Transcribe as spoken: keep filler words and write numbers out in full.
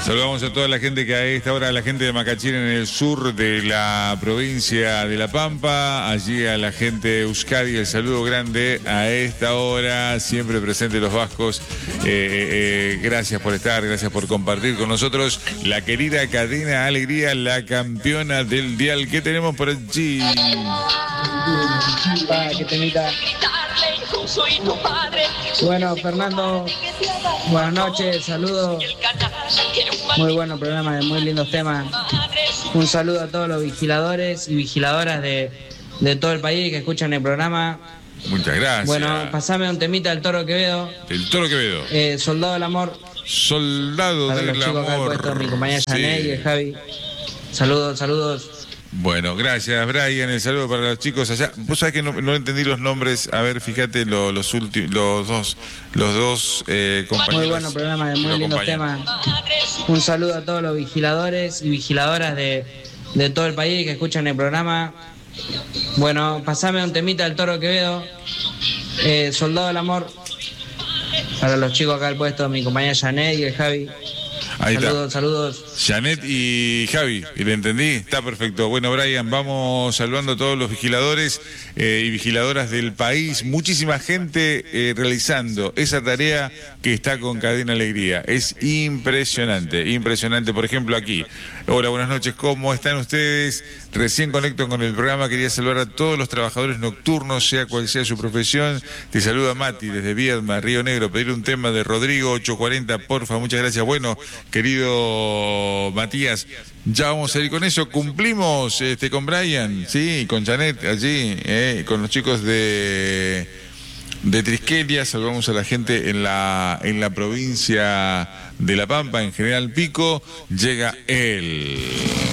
Saludamos a toda la gente que a esta hora, a la gente de Macachín en el sur de la provincia de La Pampa, allí a la gente de Euskadi, el saludo grande a esta hora, siempre presentes los vascos. Eh, eh, gracias por estar, gracias por compartir con nosotros la querida Cadena Alegría, la campeona del dial. ¿Qué tenemos por allí? ¿Qué temita? Bueno, Fernando, buenas noches, saludos. Muy bueno programa, muy lindos temas. Un saludo a todos los vigiladores y vigiladoras de, de todo el país que escuchan el programa. Muchas gracias. Bueno, pasame un temita del Toro Quevedo. El Toro Quevedo. Eh, Soldado del Amor. Soldado Para del los chicos acá amor. puesto, mi compañera Sí. Janet y el Javi. Saludos, saludos. Bueno, gracias, Brian. El saludo para los chicos allá. Vos sabés que no, no entendí los nombres. A ver, fíjate lo, los últimos, los dos, los dos eh, compañeros. Muy bueno programa, muy lo lindos acompañan. temas. Un saludo a todos los vigiladores y vigiladoras de, de todo el país que escuchan el programa. Bueno, pasame un temita del Toro Quevedo. Eh, Soldado del Amor. Para los chicos acá al puesto, mi compañera Janet y el Javi. Ahí saludos, está. saludos. Janet y Javi, ¿y le entendí? Está perfecto. Bueno, Brian, vamos saludando a todos los vigiladores eh, y vigiladoras del país. Muchísima gente eh, realizando esa tarea que está con Cadena Alegría. Es impresionante, impresionante. Por ejemplo, aquí. Hola, buenas noches, ¿cómo están ustedes? Recién conecto con el programa, quería saludar a todos los trabajadores nocturnos, sea cual sea su profesión. Te saluda Mati desde Viedma, Río Negro. Pedir un tema de Rodrigo ocho cuarenta, porfa, muchas gracias. Bueno, querido Matías, ya vamos a ir con eso. Cumplimos este con Brian, sí, con Janet allí, eh, con los chicos de de Trisquelia. Saludamos a la gente en la en la provincia de La Pampa, en General Pico. Llega él.